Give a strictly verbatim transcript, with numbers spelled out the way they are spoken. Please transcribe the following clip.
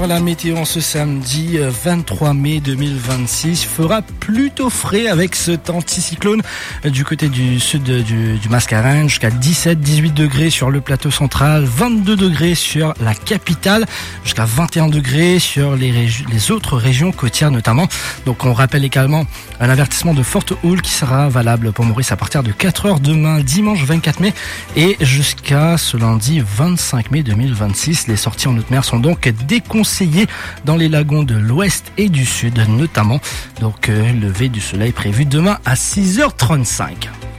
heures, la météo en ce samedi vingt-trois mai deux mille vingt-six fera plutôt frais avec cet anticyclone du côté du sud du, du Mascarin, jusqu'à dix-sept à dix-huit degrés sur le plateau central, vingt-deux degrés sur la capitale, jusqu'à vingt et un degrés sur les, régi- les autres régions côtières notamment. Donc on rappelle également un avertissement de forte houle qui sera valable pour Maurice à partir de quatre heures demain, dimanche vingt-quatre mai, et jusqu'à ce lundi vingt-cinq mai deux mille vingt-six. Les sorties en haute mer sont donc déconseillées dans les lagons de l'ouest et du sud notamment. Donc euh, lever du soleil prévu demain à six heures trente-cinq.